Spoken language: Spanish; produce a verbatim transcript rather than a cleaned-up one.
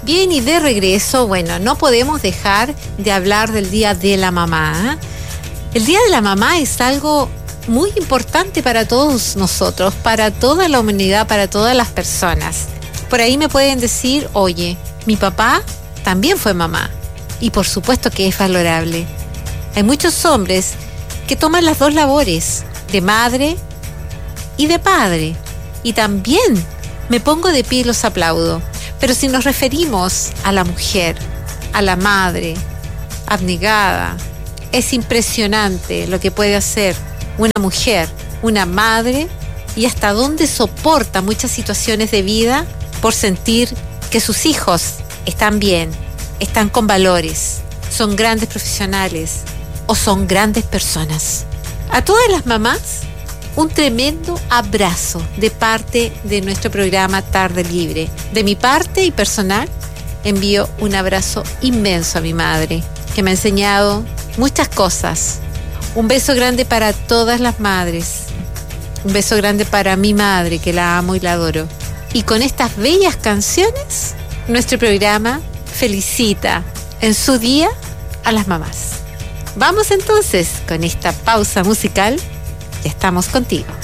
Bien, y de regreso, bueno, no podemos dejar de hablar del Día de la Mamá. El Día de la Mamá es algo muy importante para todos nosotros, para toda la humanidad, para todas las personas. Por ahí me pueden decir, oye, mi papá también fue mamá. Y por supuesto que es valorable. Hay muchos hombres que toman las dos labores, de madre y de padre. Y también me pongo de pie y los aplaudo. Pero si nos referimos a la mujer, a la madre, abnegada, es impresionante lo que puede hacer una mujer, una madre, y hasta dónde soporta muchas situaciones de vida por sentir que sus hijos están bien, están con valores, son grandes profesionales o son grandes personas. A todas las mamás, un tremendo abrazo de parte de nuestro programa Tarde Libre. De mi parte y personal, envío un abrazo inmenso a mi madre, que me ha enseñado muchas cosas. Un beso grande para todas las madres. Un beso grande para mi madre, que la amo y la adoro. Y con estas bellas canciones, nuestro programa felicita en su día a las mamás. Vamos entonces con esta pausa musical. Ya estamos contigo.